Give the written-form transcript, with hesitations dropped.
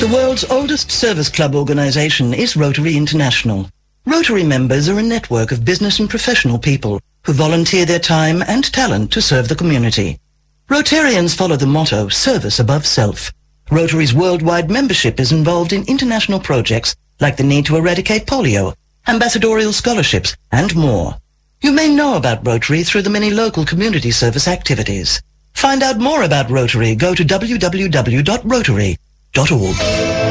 The world's oldest service club organisation is Rotary International. Rotary members are a network of business and professional people who volunteer their time and talent to serve the community. Rotarians follow the motto, service above self. Rotary's worldwide membership is involved in international projects like the need to eradicate polio, ambassadorial scholarships, and more. You may know about Rotary through the many local community service activities. Find out more about Rotary. Go to www.rotary.org.